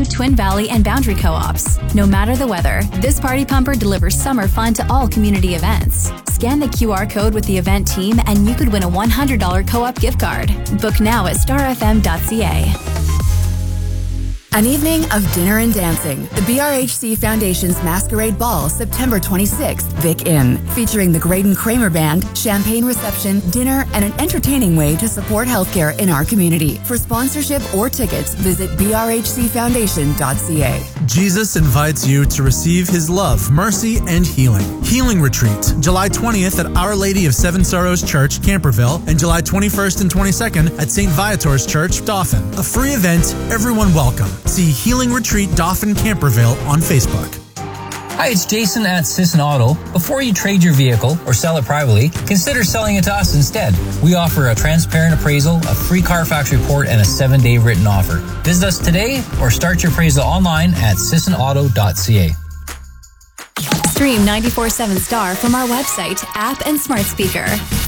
Twin Valley, and Boundary co-ops. No matter the weather, this party pumper delivers summer fun to all community events. Scan the QR code with the event team and you could win a $100 co-op gift card. Book now at starfm.ca. An evening of dinner and dancing. The BRHC Foundation's Masquerade Ball, September 26th, Vic Inn. Featuring the Graydon Kramer Band, champagne reception, dinner, and an entertaining way to support healthcare in our community. For sponsorship or tickets, visit brhcfoundation.ca. Jesus invites you to receive His love, mercy, and healing. Healing Retreat, July 20th at Our Lady of Seven Sorrows Church, Camperville, and July 21st and 22nd at St. Viator's Church, Dauphin. A free event, everyone welcome. See Healing Retreat Dauphin Camperville on Facebook. Hi, it's Jason at Sisson Auto. Before you trade your vehicle or sell it privately, consider selling it to us instead. We offer a transparent appraisal, a free Carfax report, and a 7-day written offer. Visit us today or start your appraisal online at sissonauto.ca. Stream 94.7 Star from our website, app, and smart speaker.